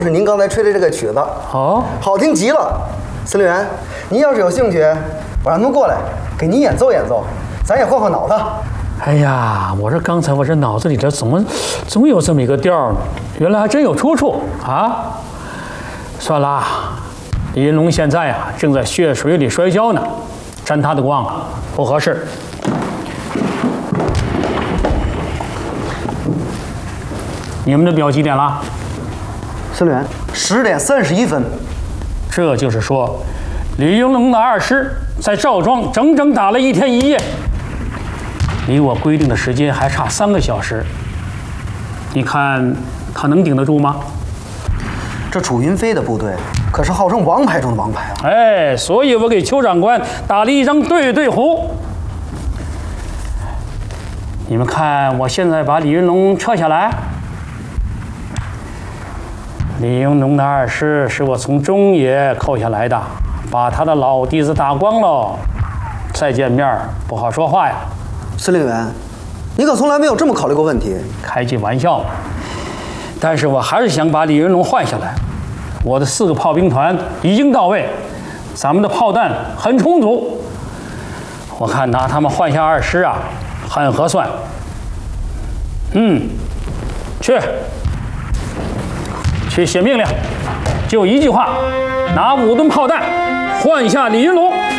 是您刚才吹的这个曲子， 哦， 好听极了。司令员，您要是有兴趣，我让他们过来给您演奏演奏，咱也换换脑子。 哎呀，我说刚才我这脑子里头怎么总有这么一个调呢？原来还真有出处啊！算了，李云龙现在呀正在血水里摔跤呢，沾他的光啊不合适。你们的表几点了？ 司令员，10点31分。 这就是说，李云龙的2师在赵庄整整打了1天1夜，离我规定的时间还差3个小时。你看他能顶得住吗？ 这楚云飞的部队可是号称王牌中的王牌啊！ 哎，所以我给邱长官打了一张对对胡。你们看，我现在把李云龙撤下来。李云龙的2师是我从中野扣下来的，把他的老弟子打光喽，再见面不好说话呀。 司令员，你可从来没有这么考虑过问题。 开句玩笑，但是我还是想把李云龙换下来。我的4个炮兵团已经到位，咱们的炮弹很充足，我看拿他们换下2师啊，很合算。去写命令，就一句话，拿5吨炮弹换下李云龙。